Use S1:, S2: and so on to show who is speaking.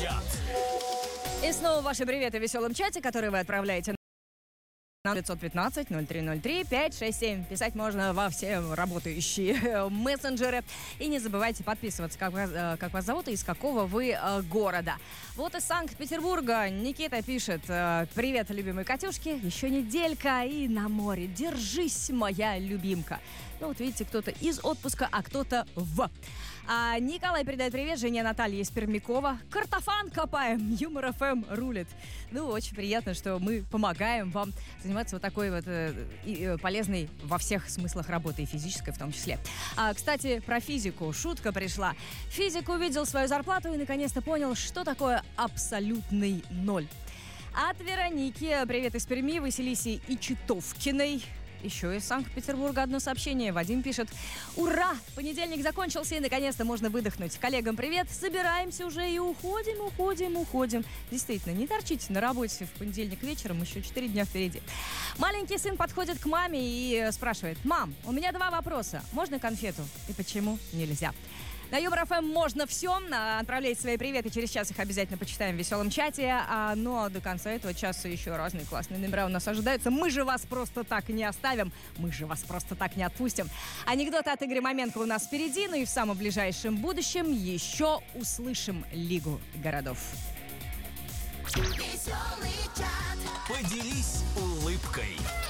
S1: чат.
S2: И снова ваши приветы в веселом чате, которые вы отправляете на 915-0303-567. Писать можно во все работающие мессенджеры. И не забывайте подписываться, как вас зовут и из какого вы города. Вот из Санкт-Петербурга Никита пишет: «Привет, любимые Катюшки, еще неделька и на море. Держись, моя любимка». Ну вот видите, кто-то из отпуска, а кто-то в. А Николай передает привет жене Наталье из Пермякова. Картофан копаем, Юмор ФМ рулит. Ну, очень приятно, что мы помогаем вам заниматься вот такой вот полезной во всех смыслах работы, и физической в том числе. Кстати, про физику. Шутка пришла. Физик увидел свою зарплату и наконец-то понял, что такое абсолютный ноль. От Вероники привет из Перми, Василиси и Читовкиной. Еще из Санкт-Петербурга одно сообщение. Вадим пишет: «Ура! Понедельник закончился, и наконец-то можно выдохнуть. Коллегам привет, собираемся уже и уходим. Действительно, не торчите на работе в понедельник вечером, еще 4 дня впереди». Маленький сын подходит к маме и спрашивает: «Мам, у меня 2 вопроса. Можно конфету? И почему нельзя?» На Юмор ФМ можно все. Отправляйте свои приветы, через час их обязательно почитаем в веселом чате. Но до конца этого часа еще разные классные номера у нас ожидаются. Мы же вас просто так не оставим. Мы же вас просто так не отпустим. Анекдоты от Игоря Маменко у нас впереди. Ну и в самом ближайшем будущем еще услышим Лигу городов.
S1: Поделись улыбкой.